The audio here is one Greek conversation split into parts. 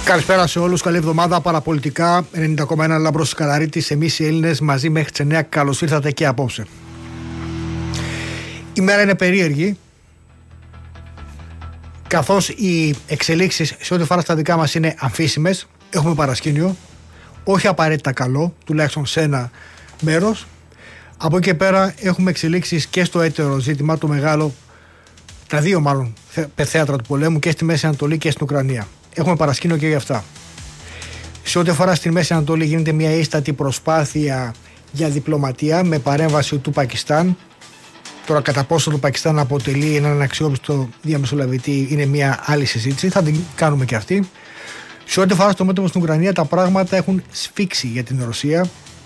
Καλησπέρα σε όλους, καλή εβδομάδα. Παραπολιτικά 90,1 Λάμπρος Καραρίτης. Εμείς οι Έλληνες μαζί μέχρι τις 9. Καλώς ήρθατε και απόψε. Η μέρα είναι περίεργη, καθώς οι εξελίξεις σε ό,τι αφορά στα δικά μας είναι αμφίσιμες. Έχουμε παρασκήνιο, όχι απαραίτητα καλό, τουλάχιστον σε ένα μέρος. Από εκεί και πέρα έχουμε εξελίξεις και στο έτερο ζήτημα, το μεγάλο, τα δύο μάλλον θέατρα του πολέμου, και στη Μέση Ανατολή και στην Ουκρανία. Έχουμε παρασκήνιο και για αυτά. Σε ό,τι αφορά στη Μέση Ανατολή, γίνεται μια ίστατη προσπάθεια για διπλωματία με παρέμβαση του Πακιστάν. Τώρα, κατά πόσο το Πακιστάν αποτελεί έναν αξιόπιστο διαμεσολαβητή είναι μια άλλη συζήτηση. Θα την κάνουμε και αυτή. Σε ό,τι αφορά στο μέτωπο στην Ουκρανία, τα πράγματα έχουν σφίξει για την Ρωσία.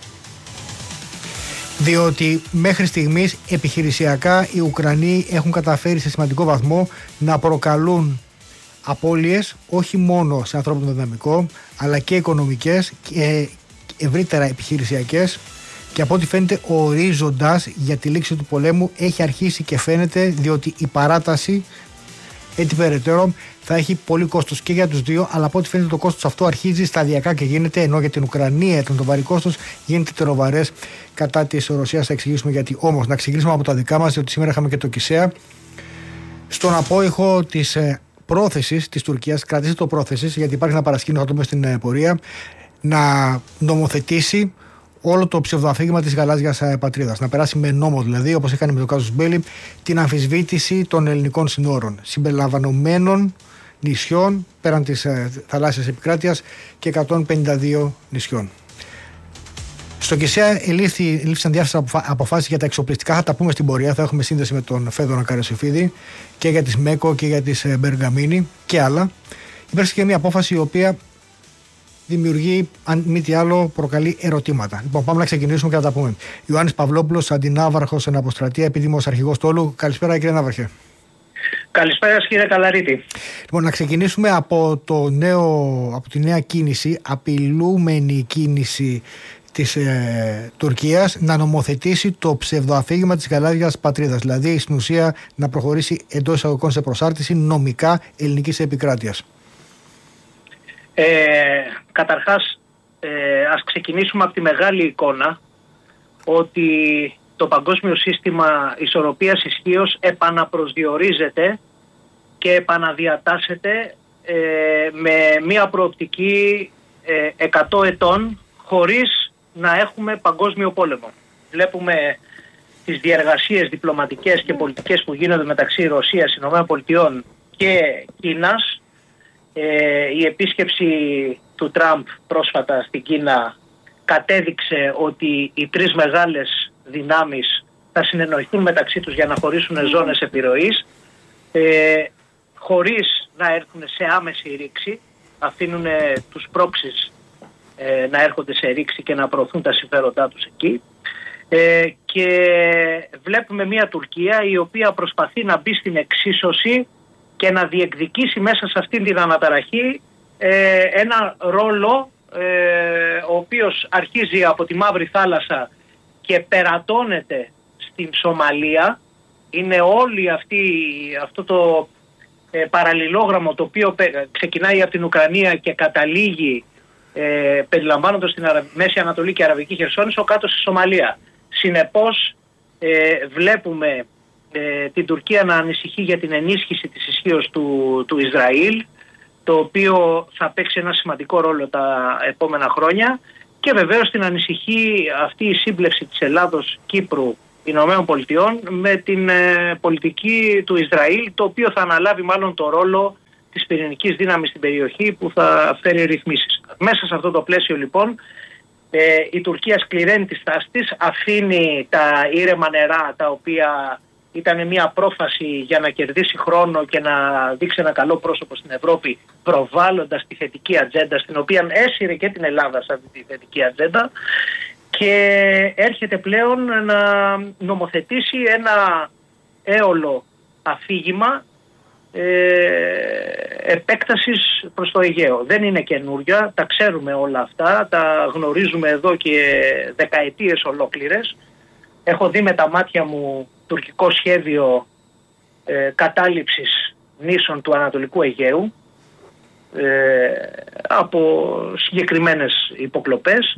Διότι μέχρι στιγμής επιχειρησιακά οι Ουκρανοί έχουν καταφέρει σε σημαντικό βαθμό να προκαλούν απώλειες όχι μόνο σε ανθρώπινο δυναμικό, αλλά και οικονομικές και ευρύτερα επιχειρησιακές, και από ό,τι φαίνεται ο ορίζοντας για τη λήξη του πολέμου έχει αρχίσει και φαίνεται, διότι η παράταση έτσι περαιτέρω θα έχει πολύ κόστος και για τους δύο, αλλά από ό,τι φαίνεται το κόστος αυτό αρχίζει σταδιακά και γίνεται, ενώ για την Ουκρανία ήταν το βαρύ κόστος, γίνεται τεροβαρές κατά της Ρωσίας. Θα εξηγήσουμε γιατί. Όμως να ξεκινήσουμε από τα δικά μας, διότι σήμερα είχαμε και το Κισέα. Στον απόϊχο της πρόθεσης της Τουρκίας, κρατήστε το πρόθεσης, γιατί υπάρχει ένα παρασκήνιο, θα το πούμε στην πορεία, να νομοθετήσει όλο το ψευδοαφήγημα της γαλάζιας πατρίδας. Να περάσει με νόμο, δηλαδή, όπως έκανε με το κάζους Μπέλι, την αμφισβήτηση των ελληνικών συνόρων, συμπεριλαμβανομένων νησιών πέραν της θαλάσσιας επικράτειας και 152 νησιών. Στο Κισέα ελήφθησαν διάφορες αποφάσεις για τα εξοπλιστικά. Θα τα πούμε στην πορεία. Θα έχουμε σύνδεση με τον Φέδωνα Καρασιοφίδη και για τις ΜΕΚΟ και για τις Μπεργαμίνη και άλλα. Υπήρξε και μια απόφαση η οποία δημιουργεί, αν μη τι άλλο, προκαλεί ερωτήματα. Λοιπόν, πάμε να ξεκινήσουμε και να τα πούμε. Ιωάννης Παυλόπουλος, αντινάβαρχος εν αποστρατεία, επίδημος αρχηγός τόλου. Καλησπέρα, κύριε Ναύαρχε. Καλησπέρα, κύριε Καλαρίτη. Λοιπόν, να ξεκινήσουμε από τη νέα κίνηση, απειλούμενη κίνηση της Τουρκίας να νομοθετήσει το ψευδοαφήγημα της γαλάζιας πατρίδας. Δηλαδή, στην ουσία, να προχωρήσει εντός εισαγωγικών σε προσάρτηση νομικά ελληνικής επικράτειας. Καταρχάς, ας ξεκινήσουμε από τη μεγάλη εικόνα, ότι το παγκόσμιο σύστημα ισορροπίας ισχύως επαναπροσδιορίζεται και επαναδιατάσσεται με μία προοπτική 100 ετών χωρίς να έχουμε παγκόσμιο πόλεμο. Βλέπουμε τις διεργασίες διπλωματικές και πολιτικές που γίνονται μεταξύ Ρωσίας, ΗΠΑ και Κίνας. Η επίσκεψη του Τραμπ πρόσφατα στην Κίνα κατέδειξε ότι οι τρεις μεγάλες δυνάμεις θα συνεννοηθούν μεταξύ τους για να χωρίσουν ζώνες επιρροής, χωρίς να έρθουν σε άμεση ρήξη. Αφήνουν τους πρόξεις να έρχονται σε ρήξη και να προωθούν τα συμφέροντά τους εκεί. Και βλέπουμε μια Τουρκία η οποία προσπαθεί να μπει στην εξίσωση και να διεκδικήσει μέσα σε αυτήν την αναταραχή ένα ρόλο ο οποίος αρχίζει από τη Μαύρη Θάλασσα και περατώνεται στην Σομαλία. Είναι όλη αυτό το παραλληλόγραμμο το οποίο ξεκινάει από την Ουκρανία και καταλήγει περιλαμβάνοντας την Μέση Ανατολή και Αραβική Χερσόνησο κάτω στη Σομαλία. Συνεπώς βλέπουμε την Τουρκία να ανησυχεί για την ενίσχυση της ισχύως του Ισραήλ, το οποίο θα παίξει ένα σημαντικό ρόλο τα επόμενα χρόνια, και βεβαίως την ανησυχεί αυτή η σύμπλευση της Ελλάδος, Κύπρου, Ηνωμένων Πολιτειών με την πολιτική του Ισραήλ, το οποίο θα αναλάβει μάλλον το ρόλο της πυρηνικής δύναμης στην περιοχή που θα φέρει ρυθμίσεις. Μέσα σε αυτό το πλαίσιο λοιπόν η Τουρκία σκληραίνει τη στάση της, αφήνει τα ήρεμα νερά τα οποία ήταν μια πρόφαση για να κερδίσει χρόνο και να δείξει ένα καλό πρόσωπο στην Ευρώπη, προβάλλοντας τη θετική ατζέντα, στην οποία έσυρε και την Ελλάδα σε αυτή τη θετική ατζέντα, και έρχεται πλέον να νομοθετήσει ένα έολο αφήγημα επέκτασης προς το Αιγαίο. Δεν είναι καινούρια, τα ξέρουμε όλα αυτά, τα γνωρίζουμε εδώ και δεκαετίες ολόκληρες. Έχω δει με τα μάτια μου τουρκικό σχέδιο κατάληψης νήσων του Ανατολικού Αιγαίου, από συγκεκριμένες υποκλοπές.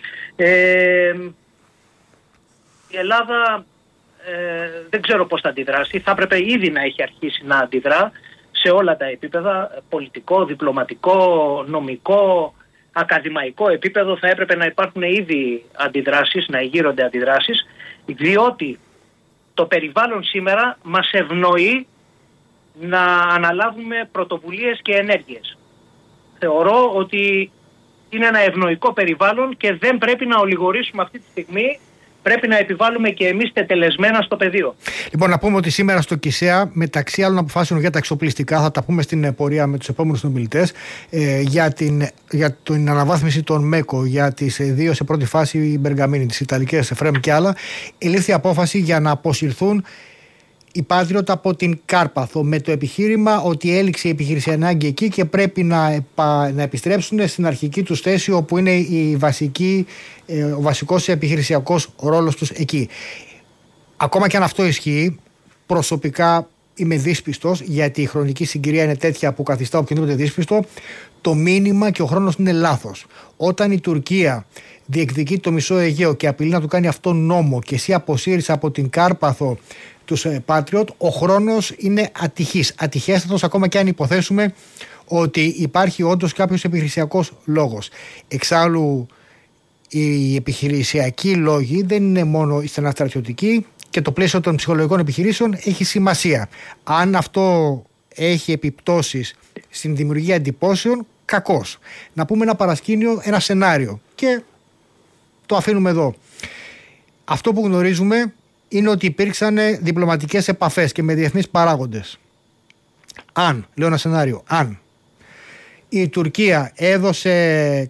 Η Ελλάδα δεν ξέρω πώς θα αντιδράσει. Θα έπρεπε ήδη να έχει αρχίσει να αντιδρά σε όλα τα επίπεδα, πολιτικό, διπλωματικό, νομικό, ακαδημαϊκό επίπεδο. Θα έπρεπε να υπάρχουν ήδη αντιδράσεις, να γύρονται αντιδράσεις, διότι το περιβάλλον σήμερα μας ευνοεί να αναλάβουμε πρωτοβουλίες και ενέργειες. Θεωρώ ότι είναι ένα ευνοϊκό περιβάλλον και δεν πρέπει να ολιγορήσουμε αυτή τη στιγμή. Πρέπει να επιβάλλουμε και εμείς τετελεσμένα στο πεδίο. Λοιπόν, να πούμε ότι σήμερα στο ΚΙΣΕΑ, μεταξύ άλλων αποφάσεων για τα εξοπλιστικά, θα τα πούμε στην πορεία με τους επόμενους ομιλητές, για την αναβάθμιση των ΜΕΚΟ, για τις δύο σε πρώτη φάση οι Μπεργαμίνη, τις Ιταλικές, ΕΦΡΕΜ και άλλα, ελήφθη απόφαση για να αποσυρθούν οι Patriot από την Κάρπαθο, με το επιχείρημα ότι έληξε η επιχειρησιακή ανάγκη εκεί και πρέπει να επιστρέψουν στην αρχική τους θέση, όπου είναι ο βασικός επιχειρησιακός ρόλος τους εκεί. Ακόμα και αν αυτό ισχύει, προσωπικά είμαι δύσπιστος, γιατί η χρονική συγκυρία είναι τέτοια που καθιστά οποιονδήποτε δύσπιστο. Το μήνυμα και ο χρόνος είναι λάθος. Όταν η Τουρκία διεκδικεί το μισό Αιγαίο και απειλεί να του κάνει αυτό νόμο και εσύ αποσύρεις από την Κάρπαθο τους Patriot, ο χρόνος είναι ατυχής, ατυχέστατος, ακόμα και αν υποθέσουμε ότι υπάρχει όντως κάποιος επιχειρησιακός λόγος. Εξάλλου, οι επιχειρησιακοί λόγοι δεν είναι μόνο οι στεναστρατιωτικοί, και το πλαίσιο των ψυχολογικών επιχειρήσεων έχει σημασία. Αν αυτό έχει επιπτώσεις στην δημιουργία εντυπώσεων, κακώς. Να πούμε ένα παρασκήνιο, ένα σενάριο, και το αφήνουμε εδώ. Αυτό που γνωρίζουμε είναι ότι υπήρξαν διπλωματικές επαφές και με διεθνείς παράγοντες. Αν, λέω ένα σενάριο, αν η Τουρκία έδωσε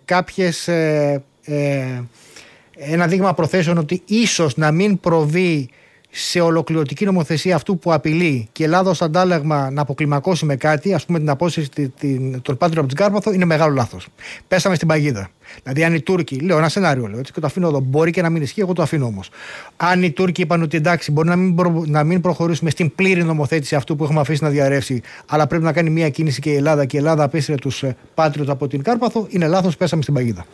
ένα δείγμα προθέσεων ότι ίσως να μην προβεί σε ολοκληρωτική νομοθεσία αυτού που απειλεί, και η Ελλάδα ως αντάλλαγμα να αποκλιμακώσει με κάτι, ας πούμε την απόσυρση των Patriot από την Κάρπαθο, είναι μεγάλο λάθος. Πέσαμε στην παγίδα. Δηλαδή, αν οι Τούρκοι, λέω ένα σενάριο, έτσι, και το αφήνω εδώ, μπορεί και να μην ισχύει, εγώ το αφήνω όμως. Αν οι Τούρκοι είπαν ότι εντάξει, μπορεί να μην προχωρήσουμε στην πλήρη νομοθέτηση αυτού που έχουμε αφήσει να διαρρεύσει, αλλά πρέπει να κάνει μια κίνηση και η Ελλάδα, και η Ελλάδα απέσυρε τους Patriot από την Κάρπαθο, είναι λάθος, πέσαμε στην παγίδα.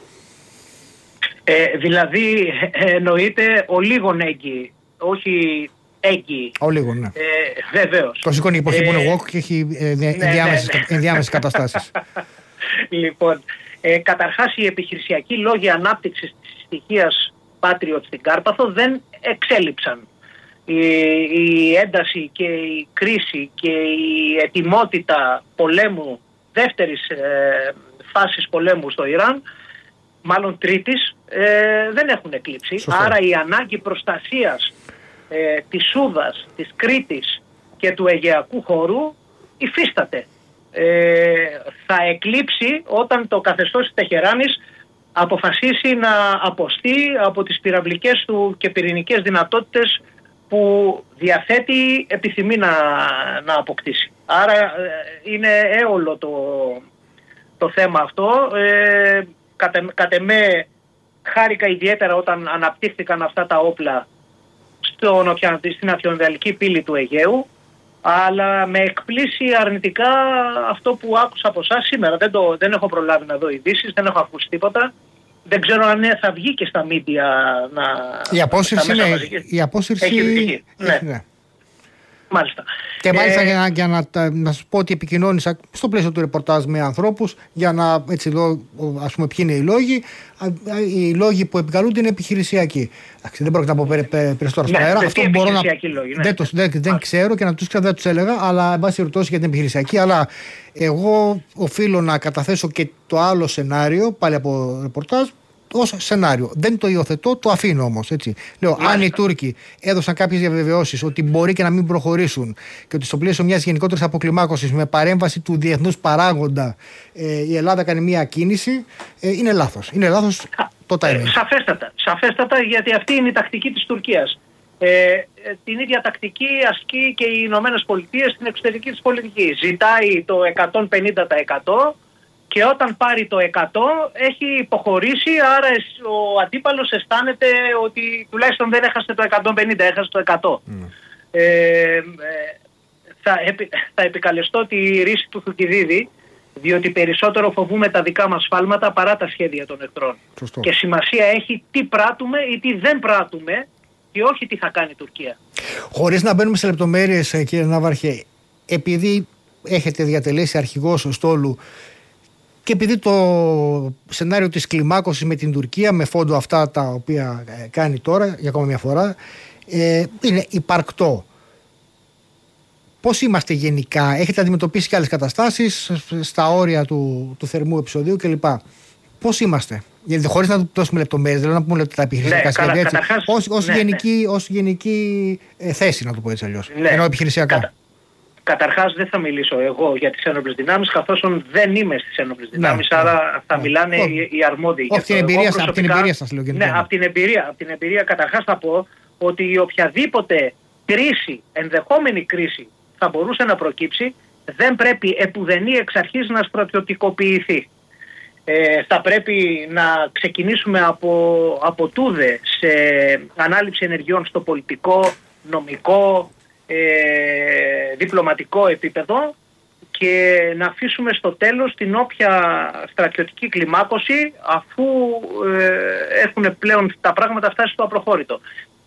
Δηλαδή, εννοείται ο λίγον έγκυ, όχι έγκυοι. Ο λίγο, ναι. Βεβαίως. Το σηκώνει η εποχή που είναι walk και έχει ενδιάμεσες καταστάσεις. Λοιπόν, καταρχάς οι επιχειρησιακοί λόγοι ανάπτυξης της στοιχείας Patriot στην Κάρπαθο δεν εξέλιψαν. Η ένταση και η κρίση και η ετοιμότητα πολέμου, δεύτερης φάσης πολέμου στο Ιράν, μάλλον τρίτης, δεν έχουν εκλείψει. Σωστά. Άρα η ανάγκη προστασίας της Σούδας, της Κρήτης και του Αιγαιακού χώρου υφίσταται. Θα εκλείψει όταν το καθεστώς της Τεχεράνης αποφασίσει να αποστεί από τις πυραυλικές του και πυρηνικές δυνατότητες που διαθέτει, επιθυμεί να αποκτήσει. Άρα είναι έολο το θέμα αυτό. Κατ' εμέ χάρηκα ιδιαίτερα όταν αναπτύχθηκαν αυτά τα όπλα στην Αφιονδαλική πύλη του Αιγαίου, αλλά με εκπλήσει αρνητικά αυτό που άκουσα από εσάς σήμερα. Δεν έχω προλάβει να δω ειδήσεις, δεν έχω ακούσει τίποτα. Δεν ξέρω αν θα βγει και στα μίντια να... Η απόσυρση έχει βγει. Ναι. Μάλιστα. Και μάλιστα για να σας πω ότι επικοινώνησα στο πλαίσιο του ρεπορτάζ με ανθρώπους για να έτσι δω, ας πούμε, ποιοι είναι οι λόγοι. Οι λόγοι που επικαλούνται είναι επιχειρησιακοί. Δεν πρόκειται να πω περισσότερο στον αέρα. Αυτό μπορώ να... Δεν ξέρω και να τους ξέρω, δεν τους έλεγα, αλλά εν πάση περιπτώσει για την επιχειρησιακή. Αλλά εγώ οφείλω να καταθέσω και το άλλο σενάριο, πάλι από ρεπορτάζ, ως σενάριο. Δεν το υιοθετώ, το αφήνω όμως. Έτσι. Λέω, αν οι Τούρκοι έδωσαν κάποιες διαβεβαιώσεις ότι μπορεί και να μην προχωρήσουν και ότι στο πλαίσιο μιας γενικότερης αποκλιμάκωσης με παρέμβαση του διεθνούς παράγοντα η Ελλάδα κάνει μια κίνηση, είναι λάθος. Είναι λάθος το timing. Σαφέστατα, γιατί αυτή είναι η τακτική της Τουρκίας. Την ίδια τακτική ασκεί και οι Ηνωμένες Πολιτείες στην εξωτερική της πολιτική. Ζητάει το 150%. Και όταν πάρει το 100 έχει υποχωρήσει, άρα ο αντίπαλος αισθάνεται ότι τουλάχιστον δεν έχασε το 150, έχασε το 100. Θα επικαλεστώ τη ρίση του Θουκυδίδη Διότι περισσότερο φοβούμε τα δικά μας σφάλματα παρά τα σχέδια των εχθρών. Σωστό. Και σημασία έχει τι πράττουμε ή τι δεν πράττουμε και όχι τι θα κάνει η Τουρκία. Χωρίς να μπαίνουμε σε λεπτομέρειες, κύριε Ναύαρχε, επειδή έχετε διατελέσει αρχηγός στόλου και επειδή το σενάριο της κλιμάκωσης με την Τουρκία, με φόντο αυτά τα οποία κάνει τώρα για ακόμα μια φορά, είναι υπαρκτό. Πώς είμαστε γενικά, έχετε αντιμετωπίσει και άλλες καταστάσεις στα όρια του θερμού επεισοδίου κλπ. Πώς είμαστε, γιατί χωρίς να δώσουμε λεπτομέρειες, δηλαδή να πούμε τα επιχειρησιακά σχέδια έτσι, ως γενική θέση, να το πω έτσι αλλιώς, ενώ επιχειρησιακά. Καταρχάς δεν θα μιλήσω εγώ για τις ένοπλες δυνάμεις, καθώς δεν είμαι στις ένοπλες δυνάμεις, άρα θα μιλάνε οι αρμόδιοι. Από την εμπειρία σας λέω. Ναι, από την εμπειρία καταρχάς θα πω ότι η οποιαδήποτε κρίση, ενδεχόμενη κρίση θα μπορούσε να προκύψει, δεν πρέπει επουδενή εξ αρχής να στρατιωτικοποιηθεί. Θα πρέπει να ξεκινήσουμε από τούδε σε ανάληψη ενεργειών στο πολιτικό, νομικό, διπλωματικό επίπεδο και να αφήσουμε στο τέλος την όποια στρατιωτική κλιμάκωση, αφού έχουν πλέον τα πράγματα φτάσει στο απροχώρητο.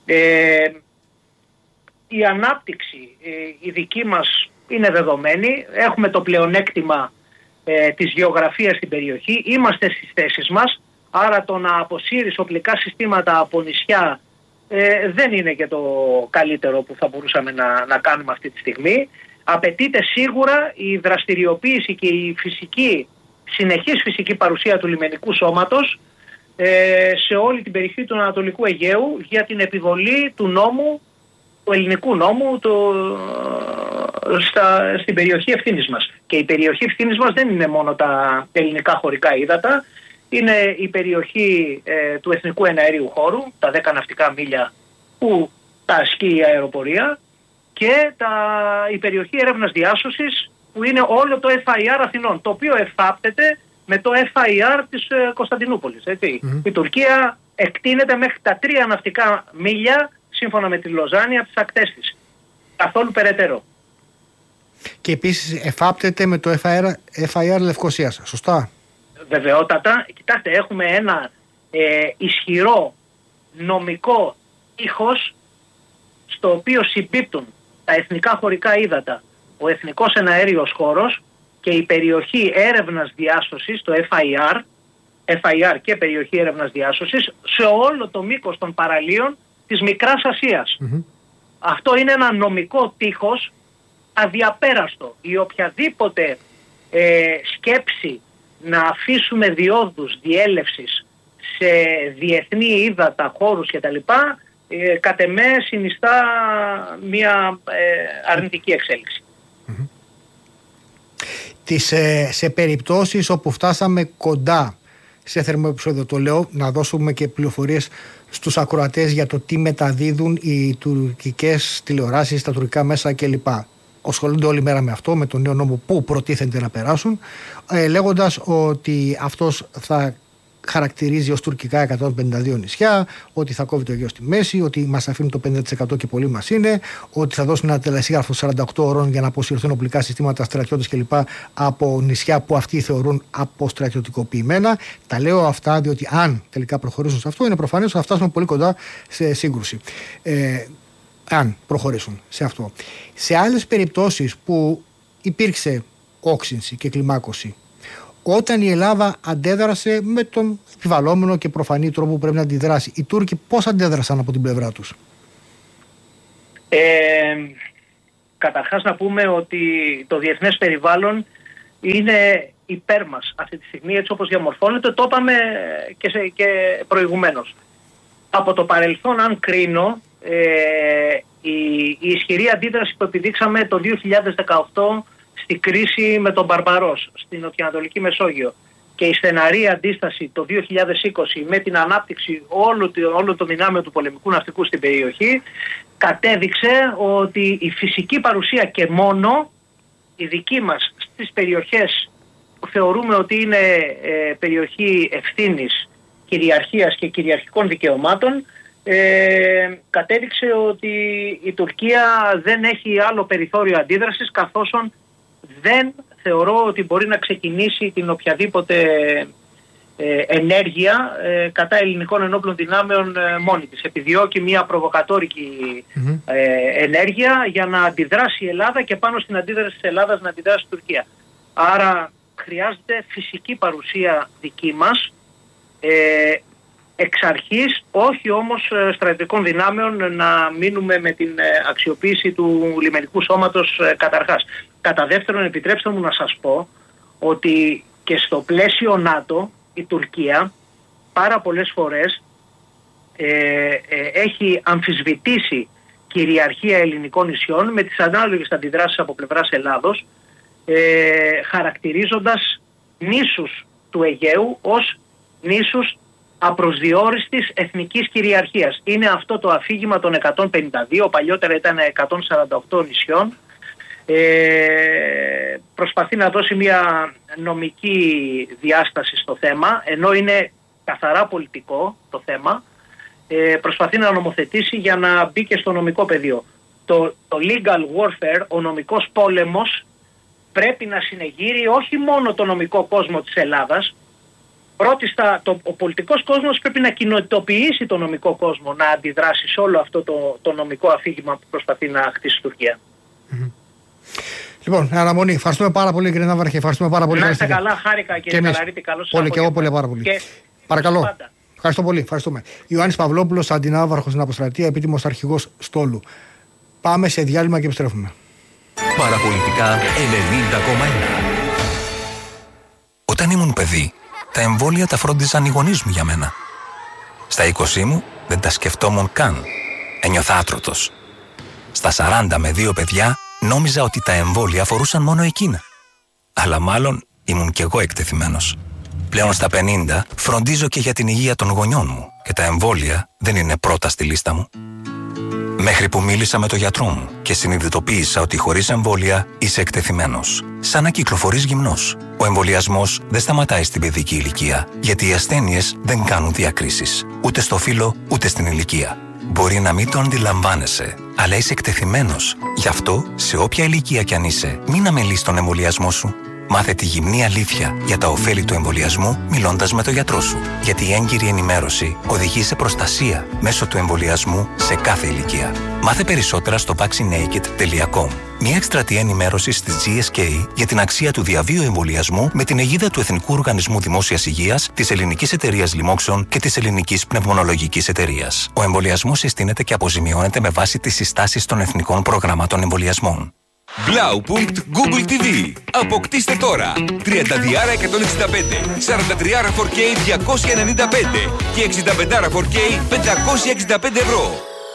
Η ανάπτυξη η δική μας είναι δεδομένη, έχουμε το πλεονέκτημα της γεωγραφίας στην περιοχή, είμαστε στις θέσεις μας, άρα το να αποσύρεις οπλικά συστήματα από νησιά δεν είναι και το καλύτερο που θα μπορούσαμε να κάνουμε αυτή τη στιγμή. Απαιτείται σίγουρα η δραστηριοποίηση και η συνεχής φυσική παρουσία του λιμενικού σώματος σε όλη την περιοχή του Ανατολικού Αιγαίου για την επιβολή του νόμου, του ελληνικού νόμου στην περιοχή ευθύνης μας. Και η περιοχή ευθύνης μας δεν είναι μόνο τα ελληνικά χωρικά ύδατα, είναι η περιοχή του Εθνικού Εναέριου Χώρου, τα 10 ναυτικά μίλια που τα ασκεί η αεροπορία, και η περιοχή έρευνας διάσωσης που είναι όλο το FIR Αθηνών, το οποίο εφάπτεται με το FIR της Κωνσταντινούπολης. Η Τουρκία εκτείνεται μέχρι τα 3 ναυτικά μίλια σύμφωνα με τη Λοζάνη από τις ακτές της. Καθόλου περαιτέρω. Και επίσης εφάπτεται με το FIR Λευκωσίας, σωστά? Βεβαιότατα. Κοιτάξτε, έχουμε ένα ισχυρό νομικό ήχος στο οποίο συμπίπτουν τα εθνικά χωρικά ύδατα, ο Εθνικός Εναέριος Χώρος και η περιοχή έρευνας διάσωσης, το FIR και περιοχή έρευνας διάσωσης, σε όλο το μήκος των παραλίων της Μικράς Ασίας. Αυτό είναι ένα νομικό τείχος αδιαπέραστο. Η οποιαδήποτε σκέψη να αφήσουμε διόδους διέλευσης σε διεθνή ύδατα, χώρους κτλ. Κατ' εμέ συνιστά μια αρνητική εξέλιξη. Σε περιπτώσεις όπου φτάσαμε κοντά σε θερμοεπεισόδιο, το λέω να δώσουμε και πληροφορίες στους ακροατές για το τι μεταδίδουν οι τουρκικές τηλεοράσεις, τα τουρκικά μέσα κλπ. Ασχολούνται όλη μέρα με αυτό, με τον νέο νόμο που προτίθενται να περάσουν, λέγοντας ότι αυτός θα χαρακτηρίζει ως τουρκικά 152 νησιά, ότι θα κόβει το Αιγαίο στη μέση, ότι μας αφήνουν το 50% και πολύ μας είναι, ότι θα δώσουν ένα τελεσίγραφο 48 ώρων για να αποσυρθούν οπλικά συστήματα, στρατιώτες κλπ. Από νησιά που αυτοί θεωρούν αποστρατιωτικοποιημένα. Τα λέω αυτά διότι αν τελικά προχωρήσουν σε αυτό, είναι προφανές ότι θα φτάσουμε πολύ κοντά σε σύγκρουση. Αν προχωρήσουν σε αυτό. Σε άλλες περιπτώσεις που υπήρξε όξυνση και κλιμάκωση, όταν η Ελλάδα αντέδρασε με τον επιβαλλόμενο και προφανή τρόπο που πρέπει να αντιδράσει, οι Τούρκοι πώς αντέδρασαν από την πλευρά τους? Καταρχάς να πούμε ότι το διεθνές περιβάλλον είναι υπέρ μας αυτή τη στιγμή, έτσι όπως διαμορφώνεται. Το είπαμε και προηγουμένως. Από το παρελθόν, αν κρίνω, η ισχυρή αντίδραση που επιδείξαμε το 2018 στη κρίση με τον Μπαρμπαρός στην Νοτιοανατολική Μεσόγειο και η στεναρή αντίσταση το 2020 με την ανάπτυξη όλων των δυνάμεων του πολεμικού ναυτικού στην περιοχή, κατέδειξε ότι η φυσική παρουσία και μόνο η δική μας στις περιοχές που θεωρούμε ότι είναι περιοχή ευθύνης, κυριαρχίας και κυριαρχικών δικαιωμάτων, κατέδειξε ότι η Τουρκία δεν έχει άλλο περιθώριο αντίδρασης, καθώς δεν θεωρώ ότι μπορεί να ξεκινήσει την οποιαδήποτε ενέργεια κατά ελληνικών ενόπλων δυνάμεων μόνη της. Επιδιώκει μια προβοκατόρικη ενέργεια για να αντιδράσει η Ελλάδα και πάνω στην αντίδραση της Ελλάδας να αντιδράσει η Τουρκία. Άρα χρειάζεται φυσική παρουσία δική μας, εξ αρχής, όχι όμως στρατιωτικών δυνάμεων, να μείνουμε με την αξιοποίηση του λιμενικού σώματος καταρχάς. Κατά δεύτερον, επιτρέψτε μου να σας πω ότι και στο πλαίσιο ΝΑΤΟ η Τουρκία πάρα πολλές φορές έχει αμφισβητήσει κυριαρχία ελληνικών νησιών με τις ανάλογες αντιδράσεις από πλευράς Ελλάδος, χαρακτηρίζοντας νήσους του Αιγαίου ως νήσους απροσδιόριστης εθνικής κυριαρχίας. Είναι αυτό το αφήγημα των 152, παλιότερα ήταν 148 νησιών. Προσπαθεί να δώσει μια νομική διάσταση στο θέμα, ενώ είναι καθαρά πολιτικό το θέμα. Προσπαθεί να νομοθετήσει για να μπει και στο νομικό πεδίο. Το legal warfare, ο νομικός πόλεμος, πρέπει να συνεγείρει όχι μόνο το νομικό κόσμο της Ελλάδας. Ο πολιτικός κόσμος πρέπει να κοινοτοποιήσει το νομικό κόσμο να αντιδράσει σε όλο αυτό το νομικό αφήγημα που προσπαθεί να χτίσει η Τουρκία. Λοιπόν, αναμονή. Ευχαριστούμε πάρα πολύ, κύριε Ναύαρχε. Ευχαριστούμε πάρα πολύ. Να είστε καλά, χάρηκα κύριε Καλαρίτη. Καλώς πολύ και εγώ πολύ πάρα πολύ. Και παρακαλώ. πάντα. Ευχαριστώ πολύ. Ευχαριστούμε. Ιωάννης Παυλόπουλος, αντινάβαρχος στην Αποστρατεία, επίτιμος αρχηγός στόλου. Πάμε σε διάλειμμα και επιστρέφουμε. Παραπολιτικά 90,1. Όταν ήμουν παιδί, τα εμβόλια τα φρόντιζαν οι γονείς μου για μένα. Στα 20 μου δεν τα σκεφτόμουν καν. Ένιωθα άτρωτος. Στα 40 με 2 παιδιά νόμιζα ότι τα εμβόλια αφορούσαν μόνο εκείνα. Αλλά μάλλον ήμουν κι εγώ εκτεθειμένος. Πλέον στα 50 φροντίζω και για την υγεία των γονιών μου και τα εμβόλια δεν είναι πρώτα στη λίστα μου. Μέχρι που μίλησα με τον γιατρό μου και συνειδητοποίησα ότι χωρίς εμβόλια είσαι εκτεθειμένος. Σαν να κυκλοφορείς γυμνός. Ο εμβολιασμός δεν σταματάει στην παιδική ηλικία, γιατί οι ασθένειες δεν κάνουν διακρίσεις. Ούτε στο φύλο, ούτε στην ηλικία. Μπορεί να μην το αντιλαμβάνεσαι, αλλά είσαι εκτεθειμένος. Γι' αυτό, σε όποια ηλικία κι αν είσαι, μην αμελείς τον εμβολιασμό σου. Μάθε τη γυμνή αλήθεια για τα ωφέλη του εμβολιασμού μιλώντας με τον γιατρό σου. Γιατί η έγκυρη ενημέρωση οδηγεί σε προστασία μέσω του εμβολιασμού σε κάθε ηλικία. Μάθε περισσότερα στο vaccinaked.com. Μια εκστρατεία ενημέρωσης της GSK για την αξία του διαβίου εμβολιασμού με την αιγίδα του Εθνικού Οργανισμού Δημόσιας Υγείας, της Ελληνικής Εταιρείας Λοιμόξεων και της Ελληνικής Πνευμονολογικής Εταιρείας. Ο εμβολιασμός συστήνεται και αποζημιώνεται με βάση τις συστάσεις των εθνικών προγραμμάτων εμβολιασμών. Blaupunkt Google TV. Αποκτήστε τώρα 30 165, 43 4K 295 και 65 4K 565 ευρώ.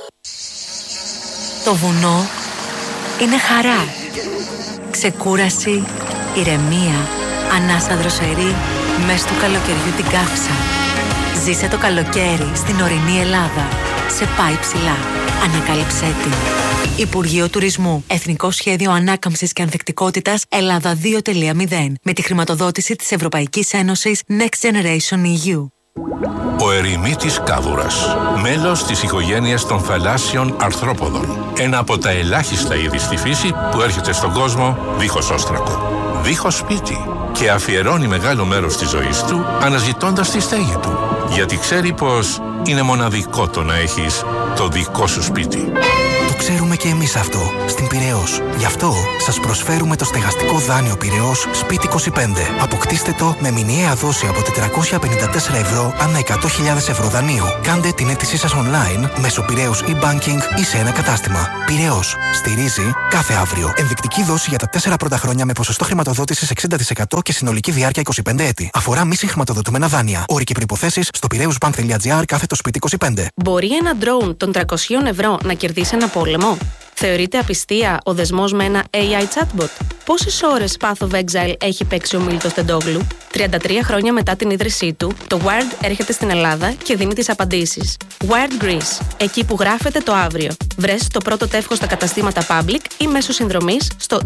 Το βουνό είναι χαρά, ξεκούραση, ηρεμία, ανάσα δροσερή, μες του καλοκαιριού την καύσα. Ζήσε το καλοκαίρι στην ορεινή Ελλάδα. Σε πάει ψηλά. Ανακάλυψέ την. Υπουργείο Τουρισμού. Εθνικό Σχέδιο Ανάκαμψης και Ανθεκτικότητας Ελλάδα 2.0. Με τη χρηματοδότηση της Ευρωπαϊκής Ένωσης Next Generation EU. Ο ερημίτης κάβουρας, μέλος της οικογένειας των θαλάσσιων αρθρόποδων. Ένα από τα ελάχιστα είδη στη φύση που έρχεται στον κόσμο δίχως όστρακο, δίχως σπίτι και αφιερώνει μεγάλο μέρος της ζωής του αναζητώντας τη στέγη του. Γιατί ξέρει πως είναι μοναδικό το να έχεις το δικό σου σπίτι. Το ξέρουμε και εμείς αυτό στην Πειραιώς. Γι' αυτό σας προσφέρουμε το στεγαστικό δάνειο Πειραιώς Σπίτι 25. Αποκτήστε το με μηνιαία δόση από 454 ευρώ ανά 100.000 ευρώ δανείου. Κάντε την αίτησή σας online μέσω Πειραιώς e-banking ή σε ένα κατάστημα. Πειραιώς. Στηρίζει κάθε αύριο. Ενδεικτική δόση για τα 4 πρώτα χρόνια με ποσοστό χρηματοδότησης 60% και συνολική διάρκεια 25 έτη. Αφορά μη συγχρηματοδοτούμενα δάνεια. Όροι και προϋποθέσεις στο piraeusbank.gr/Σπίτι 25. Μπορεί ένα drone των 300 ευρώ να κερδίσει ένα πόλεμο? Θεωρείται απιστία ο δεσμός με ένα AI chatbot? Πόσες ώρες Path of Exile έχει παίξει ο Μίλτος Τεντόγλου? 33 χρόνια μετά την ίδρυσή του, το Wired έρχεται στην Ελλάδα και δίνει τις απαντήσεις. Wired Greece, εκεί που γράφεται το αύριο. Βρες το πρώτο τεύχος στα καταστήματα Public ή μέσω συνδρομής στο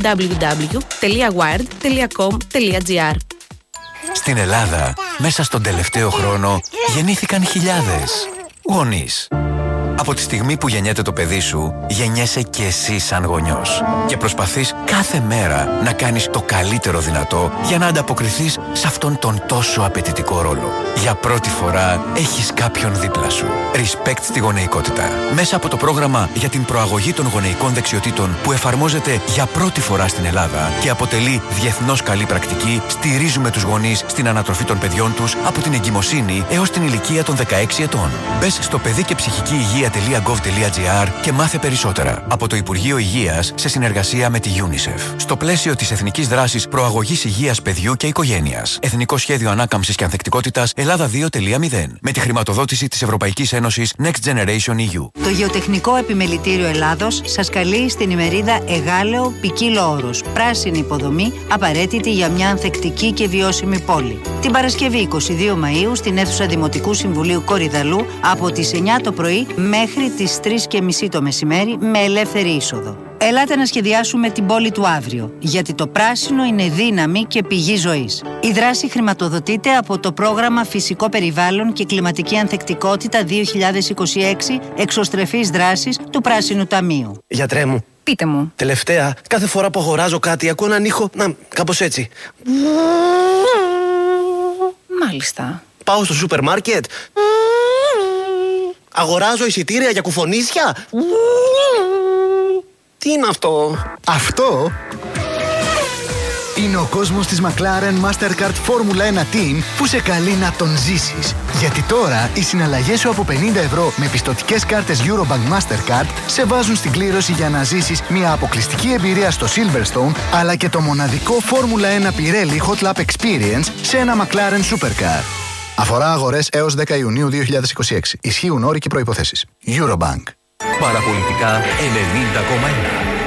www.wired.com.gr. Στην Ελλάδα, μέσα στον τελευταίο χρόνο, γεννήθηκαν χιλιάδες γονείς. Από τη στιγμή που γεννιέται το παιδί σου, γεννιέσαι και εσύ σαν γονιός. Και προσπαθείς κάθε μέρα να κάνεις το καλύτερο δυνατό για να ανταποκριθείς σε αυτόν τον τόσο απαιτητικό ρόλο. Για πρώτη φορά έχεις κάποιον δίπλα σου. Respect στη γονεϊκότητα. Μέσα από το πρόγραμμα για την προαγωγή των γονεϊκών δεξιοτήτων που εφαρμόζεται για πρώτη φορά στην Ελλάδα και αποτελεί διεθνώς καλή πρακτική, στηρίζουμε τους γονείς στην ανατροφή των παιδιών τους από την εγκυμοσύνη έως την ηλικία των 16 ετών. Μπες στο παιδικεψυχικηυγεία.gov.gr και μάθε περισσότερα από το Υπουργείο Υγείας σε συνεργασία με τη UNICEF. Στο πλαίσιο της Εθνικής Δράσης Προαγωγής Υγείας Παιδιού και Οικογένειας. Εθνικό Σχέδιο Ανάκαμψης και Ανθεκτικότητας Ελλάδα 2.0. Με τη χρηματοδότηση της Ευρωπαϊκής Ένωσης Next Generation EU. Το Γεωτεχνικό Επιμελητήριο Ελλάδος σας καλεί στην ημερίδα Εγάλεο ποικίλο όρος. Πράσινη υποδομή απαραίτητη για μια ανθεκτική και βιώσιμη πόλη. Την Παρασκευή 22 Μαΐου στην αίθουσα Δημοτικού Συμβουλίου Κορυδαλού από τις 9 το πρωί μέχρι τις 3:30 το μεσημέρι με ελεύθερη είσοδο. Ελάτε να σχεδιάσουμε την πόλη του αύριο, γιατί το πράσινο είναι δύναμη και πηγή ζωής. Η δράση χρηματοδοτείται από το πρόγραμμα Φυσικό Περιβάλλον και Κλιματική Ανθεκτικότητα 2026 εξωστρεφής δράσης του Πράσινου Ταμείου. Γιατρέ μου. Πείτε μου. Τελευταία, κάθε φορά που αγοράζω κάτι ακούω έναν ήχο, κάπως έτσι. Μάλιστα. Πάω στο σούπερ μάρκετ. Αγοράζω εισιτήρια για κουφονίσια. Τι είναι αυτό? Αυτό είναι ο κόσμος της McLaren Mastercard Formula 1 Team που σε καλεί να τον ζήσεις. Γιατί τώρα οι συναλλαγές σου από 50 ευρώ με πιστωτικές κάρτες Eurobank Mastercard σε βάζουν στην κλήρωση για να ζήσεις μια αποκλειστική εμπειρία στο Silverstone αλλά και το μοναδικό Formula 1 Pirelli Hot Lap Experience σε ένα McLaren Supercar. Αφορά αγορές έως 10 Ιουνίου 2026. Ισχύουν όροι και προϋποθέσεις. Eurobank. Παραπολιτικά 90,1.